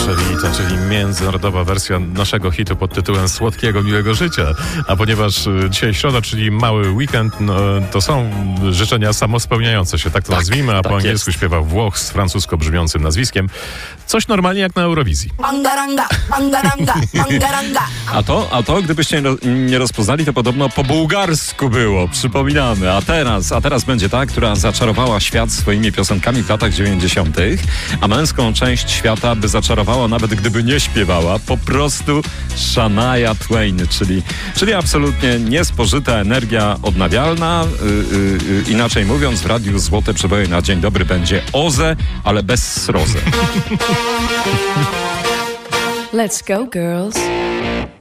czyli międzynarodowa wersja naszego hitu pod tytułem Słodkiego Miłego Życia. A ponieważ dzisiaj środa, czyli mały weekend, to są życzenia samospełniające się, tak to nazwijmy, a po angielsku śpiewał Włoch z francusko brzmiącym nazwiskiem. Coś normalnie jak na Eurowizji. A to, gdybyście nie rozpoznali, to podobno po bułgarsku było, przypominamy. A teraz będzie ta, która zaczarowała świat swoimi piosenkami w latach 90., a męską część świata by zaczarowała, nawet gdyby nie śpiewała, po prostu Shania Twain, czyli absolutnie niespożyta energia odnawialna. Inaczej mówiąc, w Radiu Złote Przeboje na dzień dobry będzie OZE, ale bez sroze. Let's go, girls.